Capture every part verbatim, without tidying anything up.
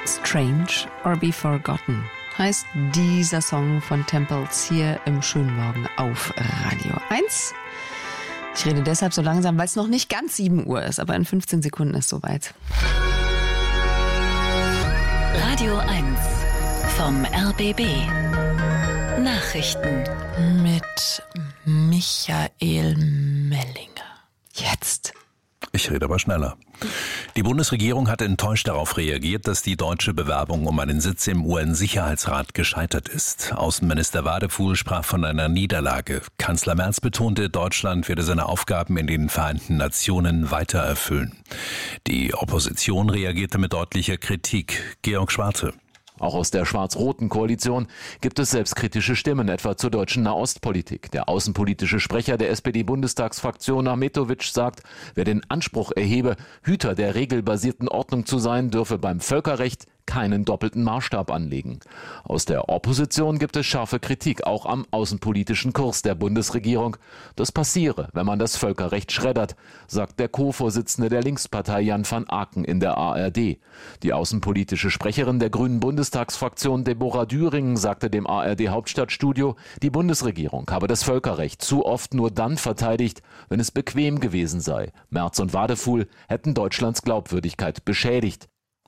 Strange or Be Forgotten heißt dieser Song von Temples hier im schönen Morgen auf Radio eins. Ich rede deshalb so langsam, weil es noch nicht ganz sieben Uhr ist, aber in fünfzehn Sekunden ist soweit. Radio eins vom R B B. Nachrichten mit Michael Mellinger. Jetzt. Ich rede aber schneller. Die Bundesregierung hat enttäuscht darauf reagiert, dass die deutsche Bewerbung um einen Sitz im U N-Sicherheitsrat gescheitert ist. Außenminister Wadefuhl sprach von einer Niederlage. Kanzler Merz betonte, Deutschland werde seine Aufgaben in den Vereinten Nationen weiter erfüllen. Die Opposition reagierte mit deutlicher Kritik. Georg Schwarte. Auch aus der schwarz-roten Koalition gibt es selbstkritische Stimmen, etwa zur deutschen Nahostpolitik. Der außenpolitische Sprecher der S P D-Bundestagsfraktion Ahmetovic sagt, wer den Anspruch erhebe, Hüter der regelbasierten Ordnung zu sein, dürfe beim Völkerrecht keinen doppelten Maßstab anlegen. Aus der Opposition gibt es scharfe Kritik, auch am außenpolitischen Kurs der Bundesregierung. Das passiere, wenn man das Völkerrecht schreddert, sagt der Co-Vorsitzende der Linkspartei Jan van Aken in der A R D. Die außenpolitische Sprecherin der Grünen Bundestagsfraktion Deborah Düring sagte dem A R D-Hauptstadtstudio, die Bundesregierung habe das Völkerrecht zu oft nur dann verteidigt, wenn es bequem gewesen sei. Merz und Wadefuhl hätten Deutschlands Glaubwürdigkeit beschädigt.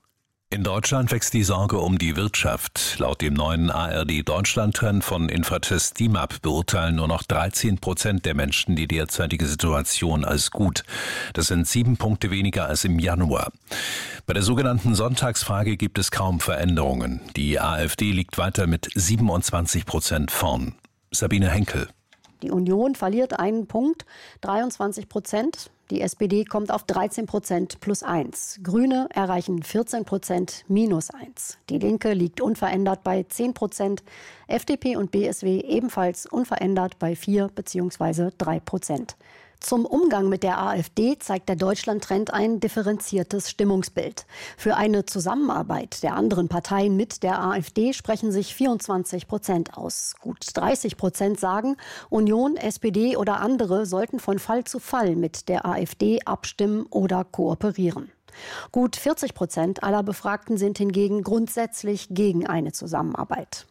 In Deutschland wächst die Sorge um die Wirtschaft. Laut dem neuen A R D-Deutschland-Trend von Infratest D I M A P beurteilen nur noch dreizehn Prozent der Menschen die derzeitige Situation als gut. Das sind sieben Punkte weniger als im Januar. Bei der sogenannten Sonntagsfrage gibt es kaum Veränderungen. Die AfD liegt weiter mit siebenundzwanzig Prozent vorn. Sabine Henkel. Die Union verliert einen Punkt, dreiundzwanzig Prozent. Die S P D kommt auf dreizehn Prozent plus eins. Grüne erreichen vierzehn Prozent minus eins. Die Linke liegt unverändert bei zehn Prozent. F D P und B S W ebenfalls unverändert bei vier bzw. drei Prozent. Zum Umgang mit der AfD zeigt der Deutschland-Trend ein differenziertes Stimmungsbild. Für eine Zusammenarbeit der anderen Parteien mit der AfD sprechen sich vierundzwanzig Prozent aus. Gut dreißig Prozent sagen, Union, S P D oder andere sollten von Fall zu Fall mit der AfD abstimmen oder kooperieren. Gut vierzig Prozent aller Befragten sind hingegen grundsätzlich gegen eine Zusammenarbeit.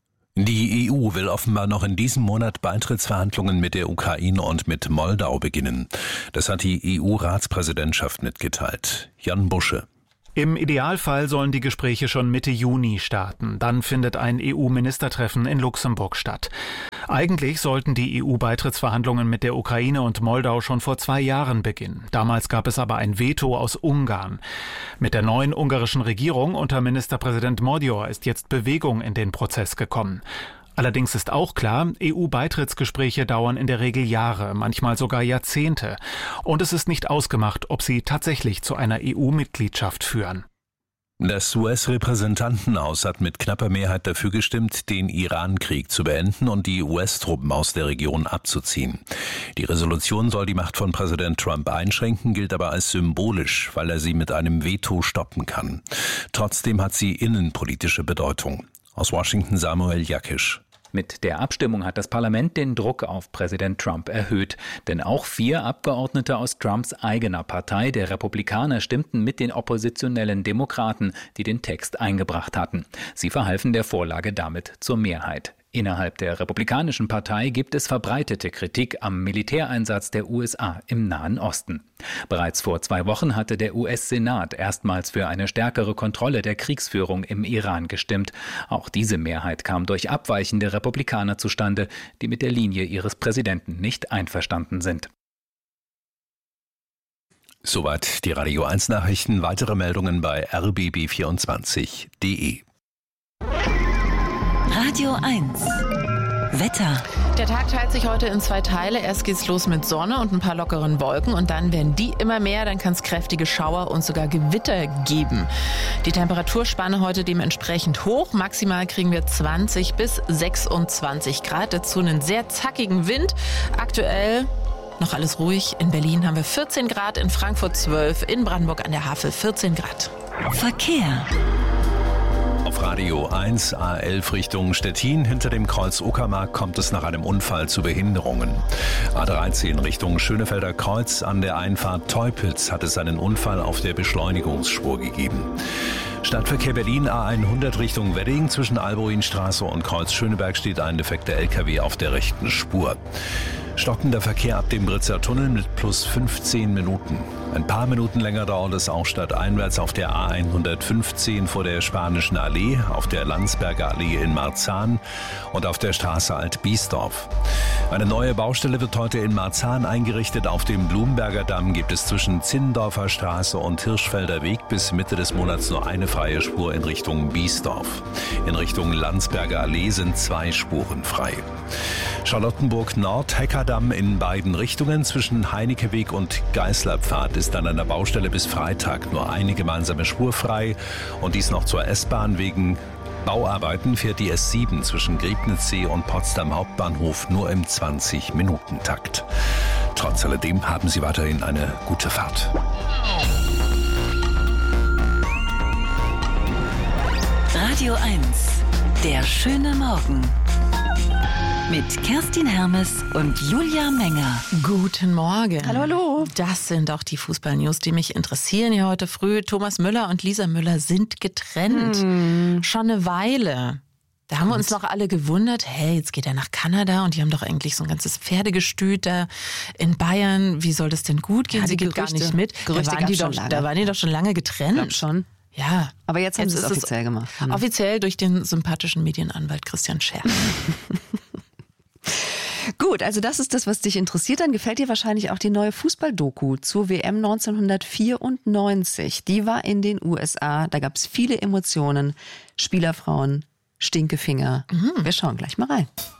Die E U will offenbar noch in diesem Monat Beitrittsverhandlungen mit der Ukraine und mit Moldau beginnen. Das hat die E U-Ratspräsidentschaft mitgeteilt. Jan Busche. Im Idealfall sollen die Gespräche schon Mitte Juni starten. Dann findet ein E U-Ministertreffen in Luxemburg statt. Eigentlich sollten die E U-Beitrittsverhandlungen mit der Ukraine und Moldau schon vor zwei Jahren beginnen. Damals gab es aber ein Veto aus Ungarn. Mit der neuen ungarischen Regierung unter Ministerpräsident Magyar ist jetzt Bewegung in den Prozess gekommen. Allerdings ist auch klar, E U-Beitrittsgespräche dauern in der Regel Jahre, manchmal sogar Jahrzehnte. Und es ist nicht ausgemacht, ob sie tatsächlich zu einer E U-Mitgliedschaft führen. Das U S-Repräsentantenhaus hat mit knapper Mehrheit dafür gestimmt, den Iran-Krieg zu beenden und die U S-Truppen aus der Region abzuziehen. Die Resolution soll die Macht von Präsident Trump einschränken, gilt aber als symbolisch, weil er sie mit einem Veto stoppen kann. Trotzdem hat sie innenpolitische Bedeutung. Aus Washington Samuel Jakisch. Mit der Abstimmung hat das Parlament den Druck auf Präsident Trump erhöht. Denn auch vier Abgeordnete aus Trumps eigener Partei, der Republikaner, stimmten mit den oppositionellen Demokraten, die den Text eingebracht hatten. Sie verhalfen der Vorlage damit zur Mehrheit. Innerhalb der Republikanischen Partei gibt es verbreitete Kritik am Militäreinsatz der U S A im Nahen Osten. Bereits vor zwei Wochen hatte der U S-Senat erstmals für eine stärkere Kontrolle der Kriegsführung im Iran gestimmt. Auch diese Mehrheit kam durch abweichende Republikaner zustande, die mit der Linie ihres Präsidenten nicht einverstanden sind. Soweit die Radio eins Nachrichten. Weitere Meldungen bei r b b vierundzwanzig punkt d e. Radio eins. Wetter. Der Tag teilt sich heute in zwei Teile. Erst geht's los mit Sonne und ein paar lockeren Wolken und dann werden die immer mehr. Dann kann es kräftige Schauer und sogar Gewitter geben. Die Temperaturspanne heute dementsprechend hoch. Maximal kriegen wir zwanzig bis sechsundzwanzig Grad. Dazu einen sehr zackigen Wind. Aktuell noch alles ruhig. In Berlin haben wir vierzehn Grad, in Frankfurt zwölf, in Brandenburg an der Havel vierzehn Grad. Verkehr. Auf Radio eins A elf Richtung Stettin. Hinter dem Kreuz Uckermark kommt es nach einem Unfall zu Behinderungen. A dreizehn Richtung Schönefelder Kreuz an der Einfahrt Teupitz hat es einen Unfall auf der Beschleunigungsspur gegeben. Stadtverkehr Berlin A hundert Richtung Wedding. Zwischen Alboinstraße und Kreuz Schöneberg steht ein defekter L K W auf der rechten Spur. Stockender Verkehr ab dem Britzer Tunnel mit plus fünfzehn Minuten. Ein paar Minuten länger dauert es auch stadteinwärts auf der A hundertfünfzehn vor der Spanischen Allee, auf der Landsberger Allee in Marzahn und auf der Straße Alt-Biesdorf. Eine neue Baustelle wird heute in Marzahn eingerichtet. Auf dem Blumberger Damm gibt es zwischen Zinnendorfer Straße und Hirschfelder Weg bis Mitte des Monats nur eine freie Spur in Richtung Biesdorf. In Richtung Landsberger Allee sind zwei Spuren frei. Charlottenburg Nord, Heckerdamm in beiden Richtungen. Zwischen Heinikeweg und Geißlerpfad ist an einer Baustelle bis Freitag nur eine gemeinsame Spur frei. Und dies noch zur S-Bahn. Wegen Bauarbeiten fährt die S sieben zwischen Griebnitzsee und Potsdam Hauptbahnhof nur im zwanzig-Minuten-Takt. Trotz alledem haben Sie weiterhin eine gute Fahrt. Radio eins, der schöne Morgen. Mit Kerstin Hermes und Julia Menger. Guten Morgen. Hallo, hallo. Das sind auch die Fußball-News, die mich interessieren hier heute früh. Thomas Müller und Lisa Müller sind getrennt. Hm. Schon eine Weile. Da haben wir uns noch alle gewundert, hey, jetzt geht er nach Kanada und die haben doch eigentlich so ein ganzes Pferdegestüt da in Bayern. Wie soll das denn gut gehen? Ja, Sie geht Gerüchte, gar nicht mit. Gerüchte da, waren die schon doch, lange. da waren die doch schon lange getrennt. Ich glaube schon. Ja. Aber jetzt haben Jetzt sie es ist es offiziell gemacht. Hm. Offiziell durch den sympathischen Medienanwalt Christian Scherr. Gut, also das ist das, was dich interessiert. Dann gefällt dir wahrscheinlich auch die neue Fußball-Doku zur W M neunzehnhundertvierundneunzig. Die war in den U S A. Da gab es viele Emotionen. Spielerfrauen, Stinkefinger. Mhm. Wir schauen gleich mal rein.